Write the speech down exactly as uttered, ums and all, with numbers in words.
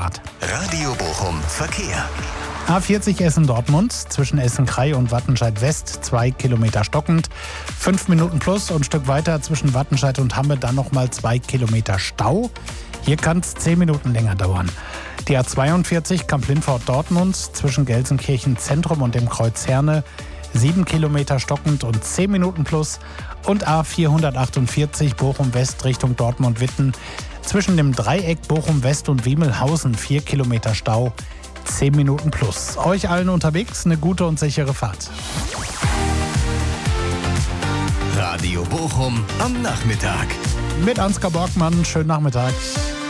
Fahrt. Radio Bochum Verkehr. A vierzig Essen-Dortmund zwischen Essen-Krei und Wattenscheid-West, zwei Kilometer stockend. Fünf Minuten plus und ein Stück weiter zwischen Wattenscheid und Hamme dann nochmal zwei Kilometer Stau. Hier kann es zehn Minuten länger dauern. Die A zweiundvierzig Kamp-Lindfort-Dortmund zwischen Gelsenkirchen Zentrum und dem Kreuz Herne, sieben Kilometer stockend und zehn Minuten plus. Und A vierhundertachtundvierzig Bochum-West Richtung Dortmund-Witten zwischen dem Dreieck Bochum-West und Wiemelhausen, vier Kilometer Stau, zehn Minuten plus. Euch allen unterwegs eine gute und sichere Fahrt. Radio Bochum am Nachmittag. Mit Ansgar Borgmann, schönen Nachmittag.